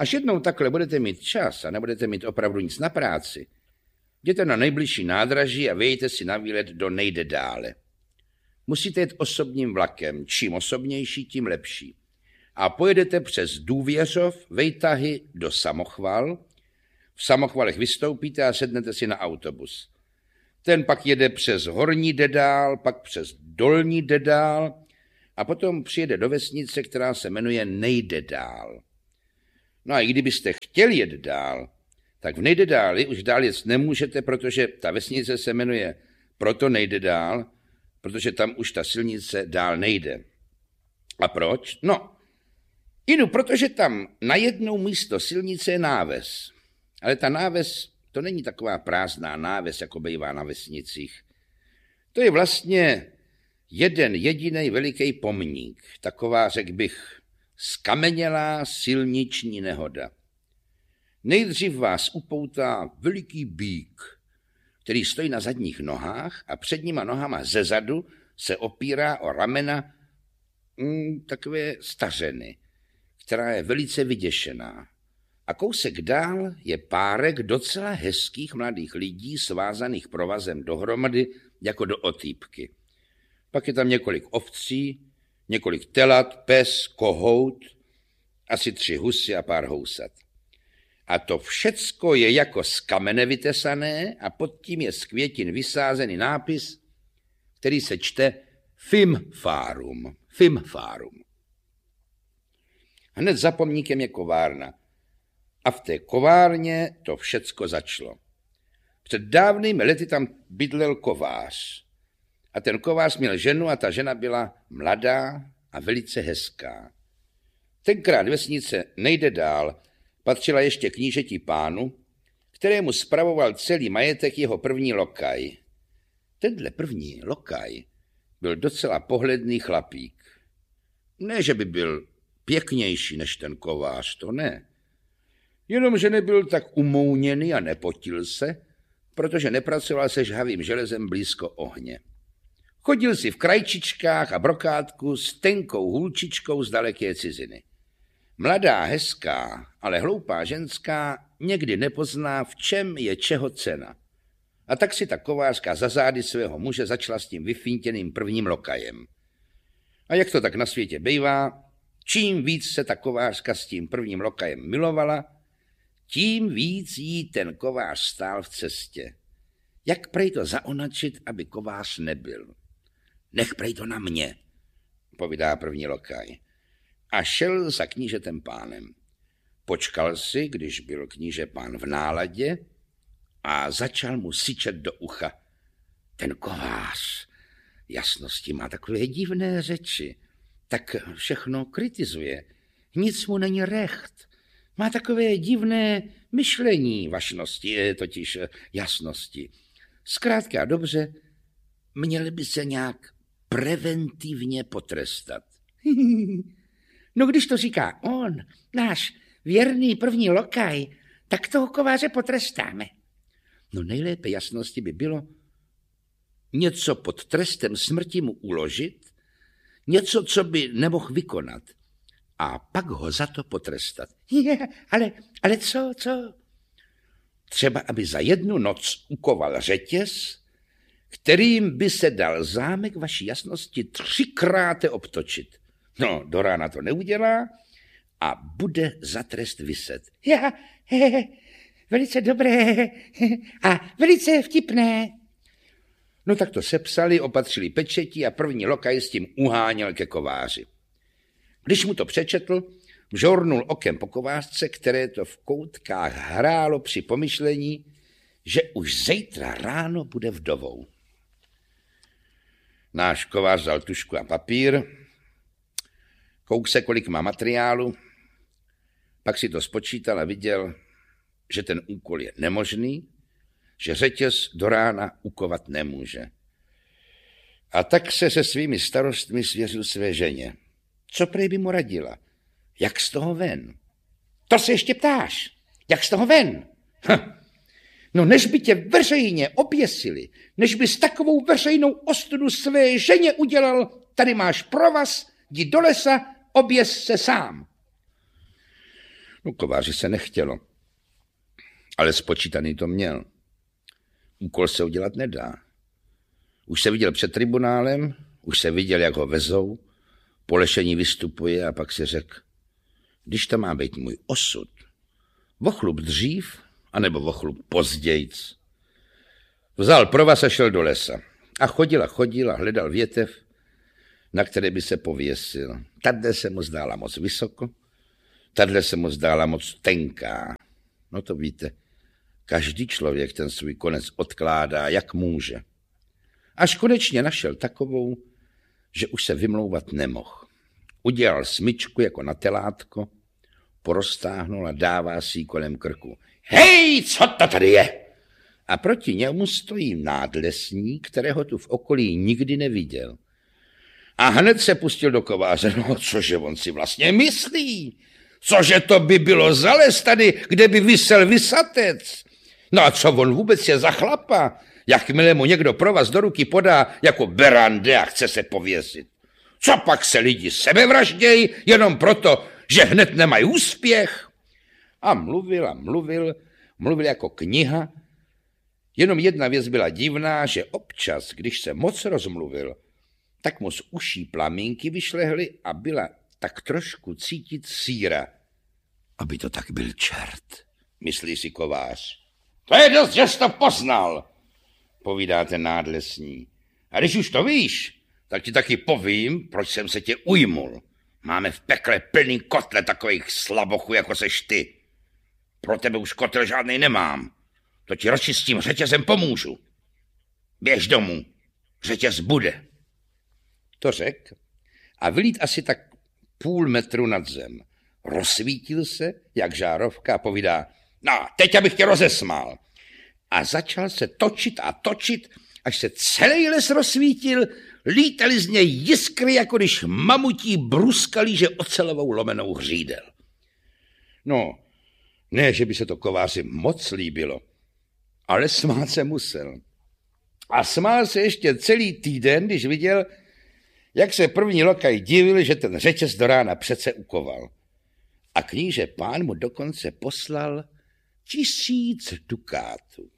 Až jednou takhle budete mít čas a nebudete mít opravdu nic na práci, jděte na nejbližší nádraží a vyjďte si na výlet do Nejde dále. Musíte jet osobním vlakem, čím osobnější, tím lepší. A pojedete přes Důvěřov, Vejtahy do Samochval. V Samochvalech vystoupíte a sednete si na autobus. Ten pak jede přes Horní Dedál, pak přes Dolní Dedál a potom přijede do vesnice, která se jmenuje Nejde dál. No a i kdybyste chtěli jet dál, tak v Nejde dáli už dál jet nemůžete, protože ta vesnice se jmenuje Proto Nejde dál, protože tam už ta silnice dál nejde. A proč? No, protože tam na jednou místo silnice je náves. Ale ta náves, to není taková prázdná náves, jako bývá na vesnicích. To je vlastně jeden jediný veliký pomník. Taková, řekl bych, skamenělá silniční nehoda. Nejdřív vás upoutá veliký býk, který stojí na zadních nohách a předníma nohama zezadu se opírá o ramena takové stařeny, která je velice vyděšená. A kousek dál je párek docela hezkých mladých lidí svázaných provazem dohromady jako do otýpky. Pak je tam několik ovcí, několik telat, pes, kohout, asi 3 husy a pár housat. A to všecko je jako z kamene vytesané a pod tím je z květin vysázený nápis, který se čte Fimfarum. Fimfarum. Hned za pomníkem je kovárna. A v té kovárně to všecko začalo. Před dávnými lety tam bydlel kovář. A ten kovář měl ženu a ta žena byla mladá a velice hezká. Tenkrát vesnice Nejde dál patřila ještě knížeti pánu, kterému spravoval celý majetek jeho první lokaj. Tenhle první lokaj byl docela pohledný chlapík. Ne, že by byl pěknější než ten kovář, to ne. Jenomže nebyl tak umouněný a nepotil se, protože nepracoval se žhavým železem blízko ohně. Chodil si v krajčičkách a brokátku s tenkou hůlčičkou z daleké ciziny. Mladá, hezká, ale hloupá ženská někdy nepozná, v čem je čeho cena. A tak si ta kovářka za zády svého muže začala s tím vyfintěným prvním lokajem. A jak to tak na světě bývá, čím víc se ta kovářka s tím prvním lokajem milovala, tím víc jí ten kovář stál v cestě. Jak prej to zaonačit, aby kovář nebyl? Nech prej to na mě, povídá první lokaj. A šel za knížetem pánem. Počkal si, když byl kníže pán v náladě a začal mu syčet do ucha. Ten kovář jasnosti má takové divné řeči, tak všechno kritizuje. Nic mu není recht. Má takové divné myšlení vašnosti, totiž jasnosti. Zkrátka dobře, měli by se nějak preventivně potrestat. No když to říká on, náš věrný první lokaj, tak toho kováře potrestáme. No nejlépe jasnosti by bylo něco pod trestem smrti mu uložit, něco, co by nemohl vykonat, a pak ho za to potrestat. Ale co? Třeba, aby za jednu noc ukoval řetěz, kterým by se dal zámek vaší jasnosti 3krát obtočit. No, do rána to neudělá a bude za trest viset. Velice dobré a velice vtipné. No tak to sepsali, opatřili pečetí a první lokaj s tím uháněl ke kováři. Když mu to přečetl, žornul okem po kovářce, které to v koutkách hrálo při pomyšlení, že už zítra ráno bude vdovou. Náš kovář dal tužku a papír, kouk se, kolik má materiálu, pak si to spočítal a viděl, že ten úkol je nemožný, že řetěz do rána ukovat nemůže. A tak se svými starostmi svěřil své ženě. Co prej by mu radila? Jak z toho ven? To se ještě ptáš. Jak z toho ven? No než by tě veřejně oběsili, než bys takovou veřejnou ostudu své ženě udělal, tady máš provaz, jdi do lesa, oběs se sám. No kováři se nechtělo, ale spočítaný to měl. Úkol se udělat nedá. Už se viděl před tribunálem, už se viděl, jak ho vezou, po lešení vystupuje a pak si řekl, když to má být můj osud, vochlup dřív, anebo vochlup pozdějc. Vzal provaz a šel do lesa. A chodil a hledal větev, na které by se pověsil. Tadle se mu zdála moc vysoko, tadle se mu zdála moc tenká. No to víte, každý člověk ten svůj konec odkládá, jak může. Až konečně našel takovou, že už se vymlouvat nemohl. Udělal smyčku jako na telátko, poroztáhnul a dává si ji kolem krku. Hej, co to tady je? A proti němu stojí nádlesník, kterého tu v okolí nikdy neviděl. A hned se pustil do kováře. No, cože on si vlastně myslí? Cože to by bylo za les tady, kde by visel visatec? No a co on vůbec je za chlapa? Jakmile mu někdo provaz do ruky podá jako berande a chce se pověsit. Co pak se lidi sebevraždějí jenom proto, že hned nemají úspěch? A mluvil jako kniha. Jenom jedna věc byla divná, že občas, když se moc rozmluvil, tak mu z uší plamínky vyšlehly a byla tak trošku cítit síra. Aby to tak byl čert, myslí si kovář. To je dost, že jsi to poznal, povídá ten nádlesní. A když už to víš, tak ti taky povím, proč jsem se tě ujmul. Máme v pekle plný kotle takových slabochů, jako seš ty. Pro tebe už kotel žádnej nemám. To ti rozčistím řetězem pomůžu. Běž domů, řetěz bude. To řekl a vylít asi tak 0,5 metru nad zem. Rozsvítil se, jak žárovka a povídá, no, teď abych tě rozesmál. A začal se točit a točit, až se celý les rozsvítil, lítali z něj jiskry, jako když mamutí bruskali, že ocelovou lomenou hřídel. No, ne, že by se to kováři moc líbilo, ale smát se musel. A smál se ještě celý týden, když viděl, jak se první lokaj divil, že ten řetěz do rána přece ukoval. A kníže pán mu dokonce poslal 1000 dukátů.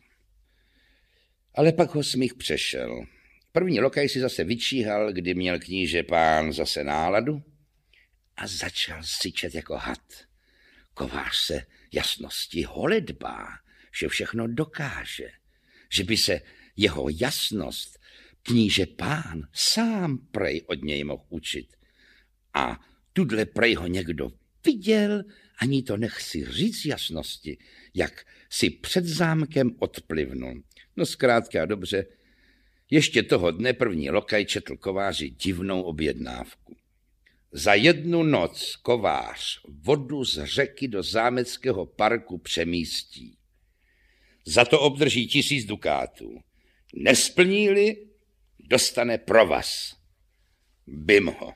Ale pak ho smích přešel. První lokaj si zase vyčíhal, kdy měl kníže pán zase náladu a začal syčet jako had. Kovář se jasnosti holedbá, že všechno dokáže, že by se jeho jasnost kníže pán sám prej od něj mohl učit. A tudle prej ho někdo viděl, ani to nechci říct jasnosti, jak si před zámkem odplivnul. No zkrátka a dobře, ještě toho dne první lokaj četl kováři divnou objednávku. Za 1 noc kovář vodu z řeky do zámeckého parku přemístí. Za to obdrží 1000 dukátů. Nesplní-li, dostane provaz. Bym ho.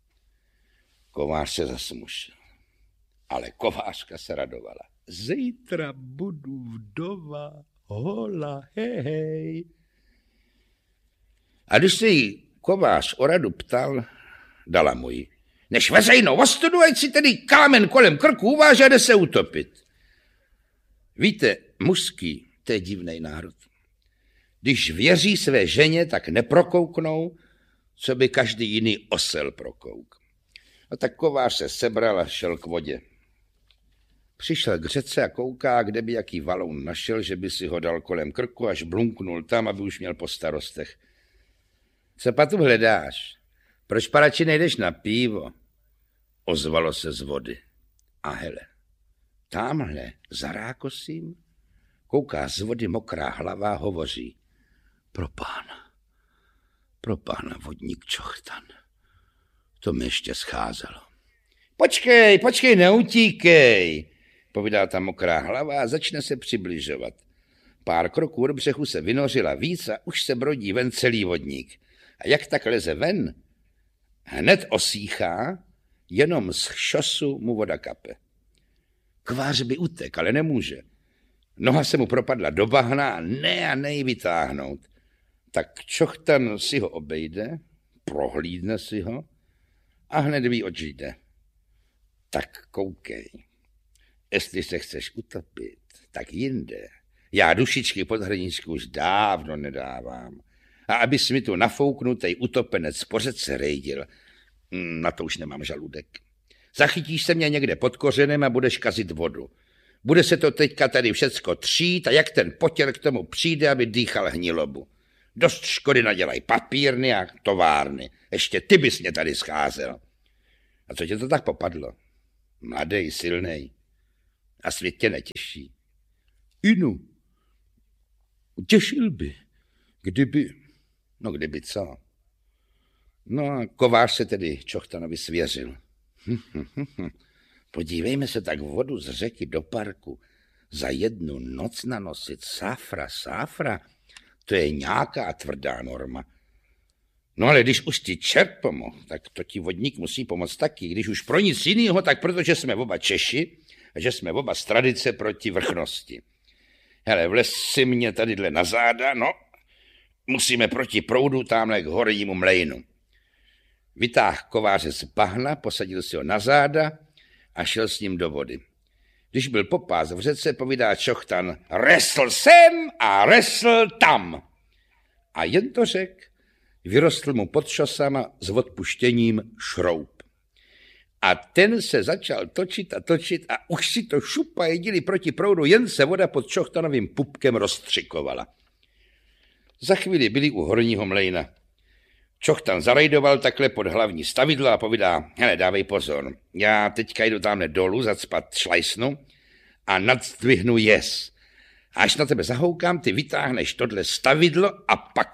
Kovář se zasmušil. Ale kovářka se radovala. Zítra budu vdova, hola, hej. A když se jí kovář o radu ptal, dala mu ji. Než veřejnou ostudu, ať si tedy kámen kolem krku uváže a jde se utopit. Víte, mužský, to je divnej národ. Když věří své ženě, tak neprokouknou, co by každý jiný osel prokouk. A tak kovář se sebral a šel k vodě. Přišel k řece a kouká, kde by jaký valoun našel, že by si ho dal kolem krku, až blunknul tam, aby už měl po starostech. Co pa tu hledáš? Proč parači nejdeš na pivo? Ozvalo se z vody. A hele, támhle za rákosím kouká z vody mokrá hlava a hovoří. Pro pána vodník čochtan. To mi ještě scházelo. Počkej, neutíkej, povídá ta mokrá hlava a začne se přibližovat. Pár kroků do břehu se vynořila víc a už se brodí ven celý vodník. A jak tak leze ven, hned osíchá, jenom z šosu mu voda kape. Kvář by utek, ale nemůže. Noha se mu propadla do bahna a ne ji vytáhnout. Tak čochtan si ho obejde, prohlídne si ho a hned ví, oč jde. Tak koukej. Jestli se chceš utopit, tak jinde. Já dušičky pod hrníčku už dávno nedávám. A abys mi tu nafouknutej utopenec po řece rejdil, na to už nemám žaludek. Zachytíš se mě někde pod kořenem a budeš kazit vodu. Bude se to teďka tady všecko třít a jak ten potěr k tomu přijde, aby dýchal hnilobu. Dost škody nadělají papírny a továrny. Ještě ty bys mě tady scházel. A co tě to tak popadlo? Mladej, silnej. A svět tě netěší. Inu, těšil by, kdyby... No kdyby co? No a kovář se tedy Čochtanovi svěřil. Podívejme se tak vodu z řeky do parku. Za jednu noc nanosit sáfra, to je nějaká tvrdá norma. No ale když už ti čert pomohl, tak to ti vodník musí pomoct taky. Když už pro nic jinýho, tak protože jsme oba Češi a že jsme oba z tradice proti vrchnosti. Hele, vlez si mě tadyhle na záda, no, musíme proti proudu tamhle k hornímu mlejnu. Vytáhl kováře z bahna, posadil si ho na záda a šel s ním do vody. Když byl popás v řece, povídá Čochtan, resl sem a resl tam. A jen to řek, vyrostl mu pod šosama s odpuštěním šroub. A ten se začal točit a už si to šupa jedili proti proudu, jen se voda pod Čochtanovým pupkem rozstřikovala. Za chvíli byli u horního mlejna. Čochtan zarejdoval takhle pod hlavní stavidlo a povídá, hele, dávej pozor, já teďka jdu tamhle dolů zacpat šlajsnu a nadzdvihnu jez. A až na tebe zahoukám, ty vytáhneš tohle stavidlo a pak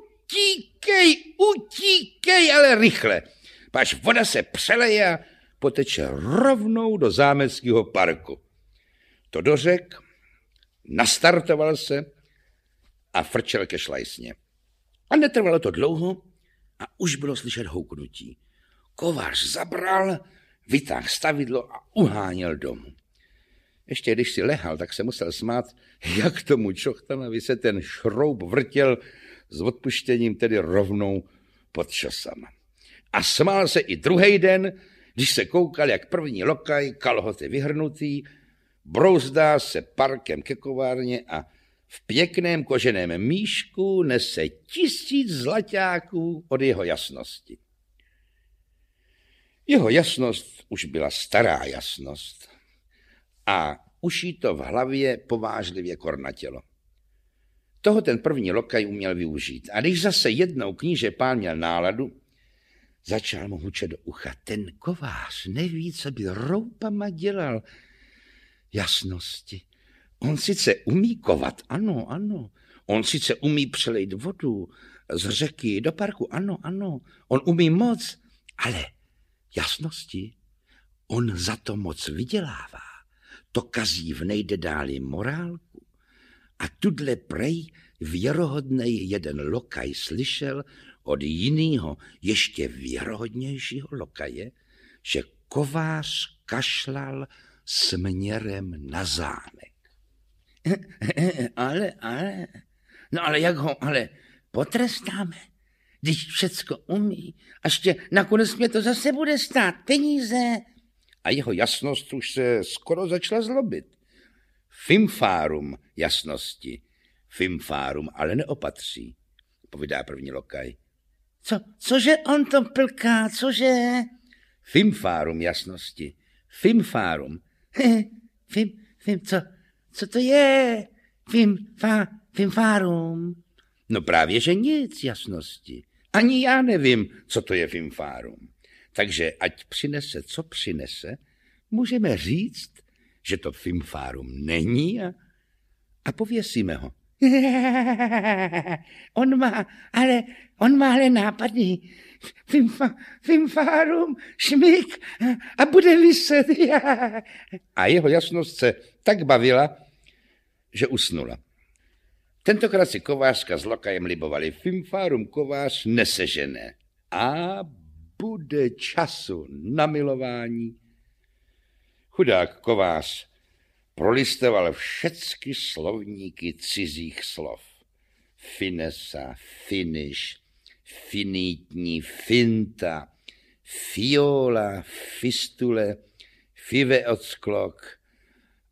utíkej, ale rychle. Páč voda se přeleje a poteče rovnou do zámeckého parku. To dořek, nastartoval se a frčel ke šlajsně. A netrvalo to dlouho a už bylo slyšet houknutí. Kovář zabral, vytáhl stavidlo a uháněl domů. Ještě když si lehal, tak se musel smát, jak tomu Čochtanovi se ten šroub vrtěl s odpuštěním tedy rovnou pod šosama. A smál se i druhý den, když se koukal, jak první lokaj, kalhoty vyhrnutý, brouzdá se parkem ke kovárně a v pěkném koženém míšku nese 1000 zlaťáků od jeho jasnosti. Jeho jasnost už byla stará jasnost a už jí to v hlavě povážlivě kornatělo. Toho ten první lokaj uměl využít. A když zase jednou kníže pán měl náladu, začal mu hučet do ucha. Ten kovář neví, co by roupama dělal. Jasnosti. On sice umí kovat, ano. On sice umí přelejt vodu z řeky do parku, ano. On umí moc, ale jasnosti. On za to moc vydělává. To kazí v nejde dáli morálku. A tudle prej věrohodnej jeden lokaj slyšel od jinýho ještě věrohodnějšího lokaje, že kovář kašlal směrem na zámek. Ale jak ho potrestáme, když všecko umí, až tě nakonec mě to zase bude stát peníze. A jeho jasnost už se skoro začala zlobit. Fimfárum jasnosti. Fimfárum ale neopatří, povídá první lokaj. Cože on to plká, cože? Fimfárum jasnosti. Fimfárum. Co to je? Fimfárum. No právě, že nic jasnosti. Ani já nevím, co to je fimfárum. Takže ať přinese, co přinese, můžeme říct, že to fimfárum není a pověsíme ho. On má ale nápady. Fimfárum, šmik a bude vyset. A jeho jasnost se tak bavila, že usnula. Tentokrát si kovářka s lokajem libovali. Fimfárum kovář nesežené. A bude času na milování. Chudák kovář prolistoval všecky slovníky cizích slov. Finesa, finiš, finitní, finta, fiola, fistule, fiveocklok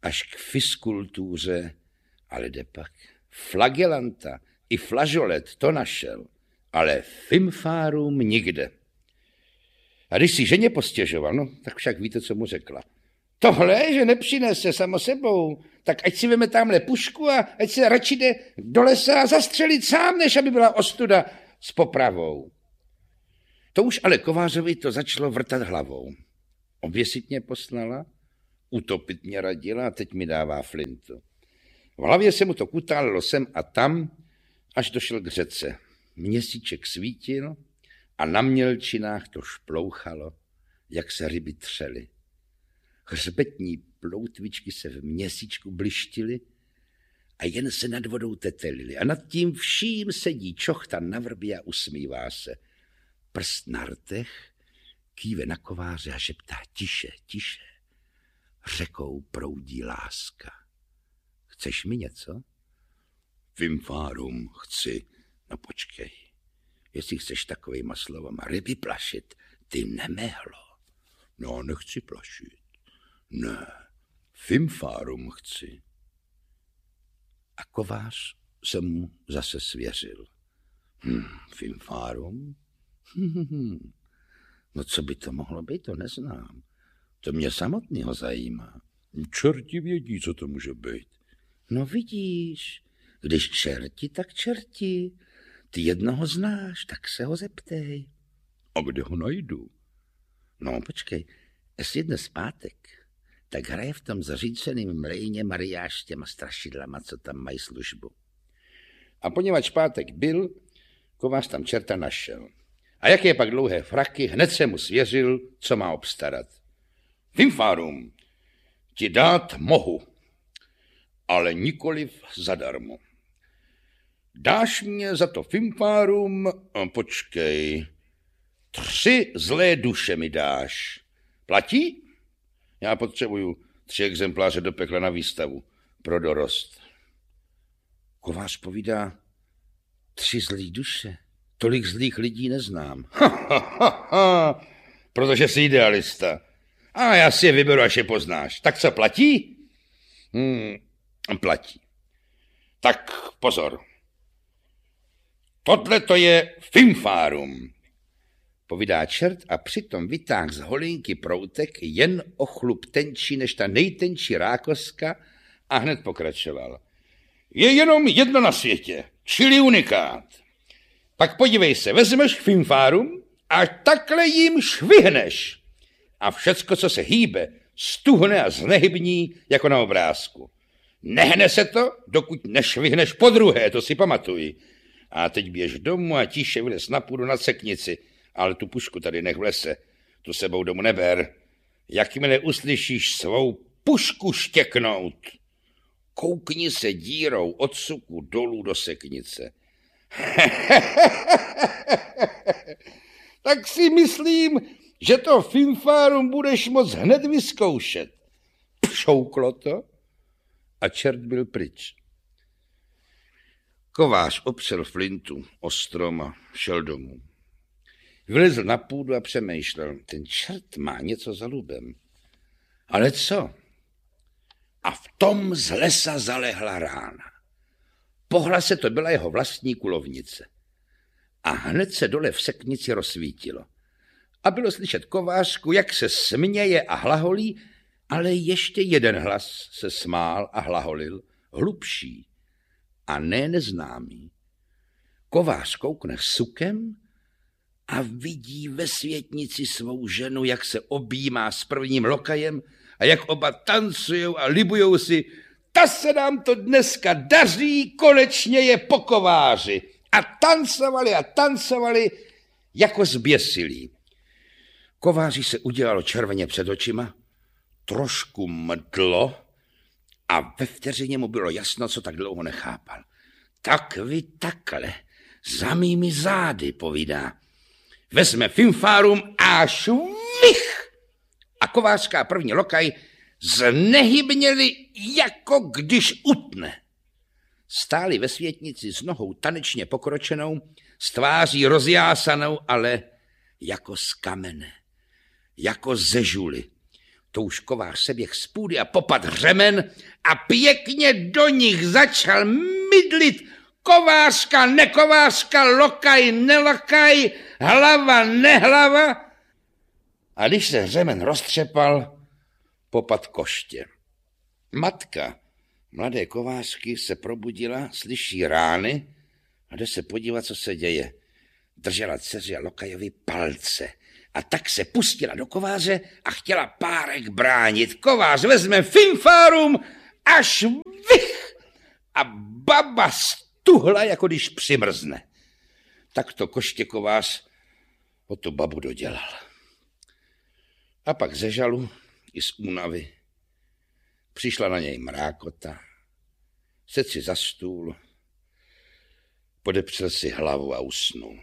až k fiskultuře, ale jdepak flagelanta i flažolet to našel, ale fimfárum nikde. A když si ženě postěžoval, no, tak však víte, co mu řekla. Tohle, že nepřinese samo sebou, tak ať si veme tamhle pušku a ať se radši jde do lesa a zastřelit sám, než aby byla ostuda s popravou. To už ale kovářovi to začalo vrtat hlavou. Oběsit mě poslala, utopit mě radila a teď mi dává flintu. V hlavě se mu to kutálilo sem a tam, až došel k řece. Měsíček svítil a na mělčinách to šplouchalo, jak se ryby třely. Hřbetní ploutvičky se v měsíčku blištily a jen se nad vodou tetelily. A nad tím vším sedí čochta na vrbě a usmívá se. Prst na rtech, kýve na kováře a šeptá tiše, tiše. Řekou proudí láska. Chceš mi něco? Fimfárum chci. No počkej, jestli chceš takovejma slovama ryby plašit, ty nemehlo. No, nechci plašit. Ne, fimfárum chci. A kovář se mu zase svěřil. Fimfárum? No co by to mohlo být, to neznám. To mě samotného zajímá. Čerti vědí, co to může být. No vidíš, když čerti, tak čerti. Ty jednoho znáš, tak se ho zeptej. A kde ho najdu? No počkej, jestli je dnes pátek, tak hraje v tom zaříceným mlejně Mariáš s těma strašidlama, co tam mají službu. A poněvadž pátek byl, kovář tam čerta našel. A jak je pak dlouhé fraky, hned se mu svěřil, co má obstarat. Fimfárum ti dát mohu, ale nikoliv zadarmo. Dáš mě za to fimfárum, počkej, 3 zlé duše mi dáš. Platí? Já potřebuju 3 exempláře do pekla na výstavu pro dorost. Kovář povídá, 3 zlý duše. Tolik zlých lidí neznám. Protože jsi idealista. A já si je vyberu, až je poznáš. Tak co, platí? Platí. Tak pozor. Tohle to je fimfárum, povídá čert a přitom vytáhl z holinky proutek jen o chlup tenčí než ta nejtenčí rákoska a hned pokračoval. Je jenom jedno na světě, čili unikát. Pak podívej se, vezmeš fimfárum a takhle jim švihneš. A všecko, co se hýbe, stuhne a znehybní jako na obrázku. Nehne se to, dokud nešvihneš podruhé, to si pamatuj. A teď běž domů a tiše vylez na půdu na seknici, ale tu pušku tady nech v lese, tu sebou domů neber. Jakmile uslyšíš svou pušku štěknout, koukni se dírou od suku dolů do seknice. Tak si myslím, že to fimfárum budeš moc hned vyzkoušet. Pšouklo to a čert byl pryč. Kovář opřel flintu o strom a šel domů. Vylezl na půdu a přemýšlel, ten čert má něco za lubem. Ale co? A v tom z lesa zalehla rána. Po hlase to byla jeho vlastní kulovnice. A hned se dole v seknici rozsvítilo. A bylo slyšet kovářku, jak se směje a hlaholí, ale ještě jeden hlas se smál a hlaholil, hlubší a ne neznámý. Kovář koukne sukem a vidí ve světnici svou ženu, jak se objímá s prvním lokajem a jak oba tancujou a libujou si, ta se nám to dneska daří, konečně je po kováři. A tancovali jako zběsilí. Kováři se udělalo červeně před očima, trošku mdlo a ve vteřině mu bylo jasno, co tak dlouho nechápal. Tak vy takhle, za mými zády, povídá. Vezme fimfárum a švih! A kovářská první lokaj znehybněli, jako když utne. Stáli ve světnici s nohou tanečně pokročenou, s tváří rozjásanou, ale jako z kamene, jako ze žuly. To už kovář se běh z půdy a popad řemen a pěkně do nich začal mydlit. Kovářka, nekovářka, lokaj, nelokaj, hlava, nehlava. A když se řemen roztřepal, popad koště. Matka mladé kovářky se probudila, slyší rány a jde se podívat, co se děje. Držela dceři a lokajovi palce a tak se pustila do kováře a chtěla párek bránit. Kovář vezme finfárum až vych a baba stuhla, jako když přimrzne. Tak to koště kovář o tu babu dodělal. A pak ze žalu i z únavy přišla na něj mrákota, sedl si za stůl, podepřel si hlavu a usnul.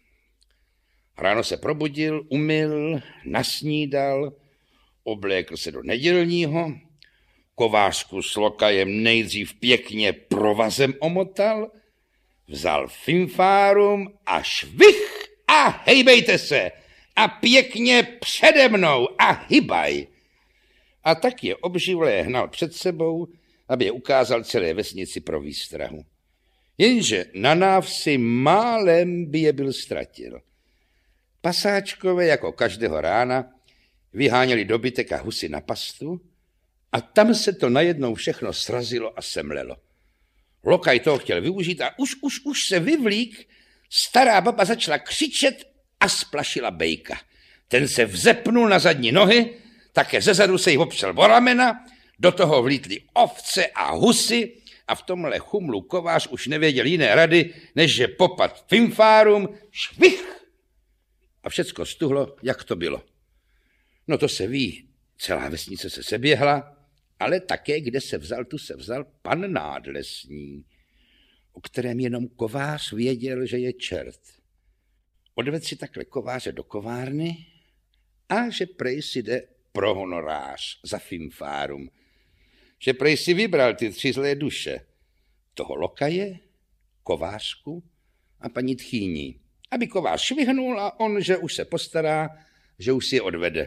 Ráno se probudil, umyl, nasnídal, oblékl se do nedělního, kovářku s lokajem nejdřív pěkně provazem omotal, vzal finfárum a švih a hejbejte se a pěkně přede mnou a hybaj. A tak je obživlé hnal před sebou, aby je ukázal celé vesnici pro výstrahu. Jenže na návsi málem by je byl ztratil. Pasáčkové jako každého rána vyháněli dobytek a husy na pastu a tam se to najednou všechno srazilo a semlelo. Lokaj toho chtěl využít a už se vyvlík, stará baba začala křičet a splašila bejka. Ten se vzepnul na zadní nohy, také zezadu se jí opřel o ramena, do toho vlítly ovce a husy a v tomhle chumlu kovář už nevěděl jiné rady, než že popad finfárum, švih a všecko stuhlo, jak to bylo. No to se ví, celá vesnice se seběhla, ale také, kde se vzal, tu se vzal pan Nádlesní, o kterém jenom kovář věděl, že je čert. Odvedl si takhle kováře do kovárny a že prej si jde pro honorář za finfárum. Že prej si vybral ty 3 zlé duše. Toho lokaje, kovářku a paní tchýni. Aby kovář švihnul a on, že už se postará, že už si je odvede.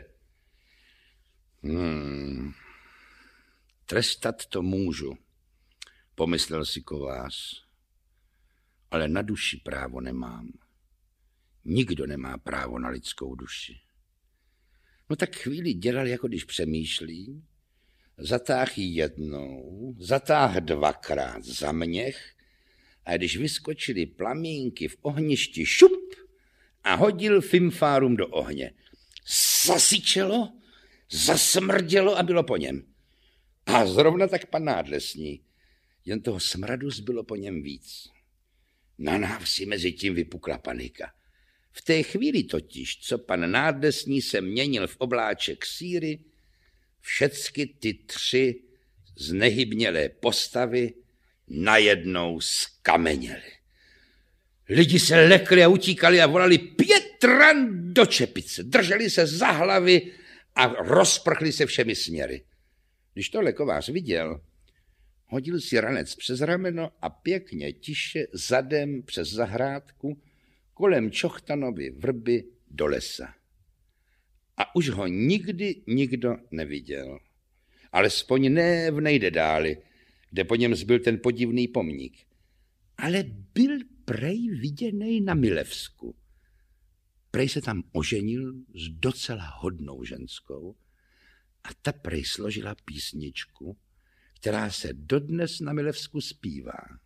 Trestat to můžu, pomyslel si kovář, ale na duši právo nemám. Nikdo nemá právo na lidskou duši. No tak chvíli dělal, jako když přemýšlí, zatáhl jednou, zatáhl 2krát za měch a když vyskočily plamínky v ohništi, šup a hodil finfárum do ohně. Zasyčelo, zasmrdělo a bylo po něm. A zrovna tak pan Nádlesní, jen toho smradu zbylo po něm víc. Na návsi mezi tím vypukla panika. V té chvíli totiž, co pan Nádlesní se měnil v obláček síry, všecky ty 3 znehybnělé postavy najednou skameněly. Lidi se lekli a utíkali a volali Pětran do čepice, drželi se za hlavy a rozprchli se všemi směry. Když tohle kovář viděl, hodil si ranec přes rameno a pěkně tiše zadem přes zahrádku kolem Čochtanovy vrby do lesa. A už ho nikdy nikdo neviděl. Alespoň ne v Nejdedáli, kde po něm zbyl ten podivný pomník. Ale byl prej viděnej na Milevsku. Prej se tam oženil s docela hodnou ženskou a ta prej složila písničku, která se dodnes na Milevsku zpívá.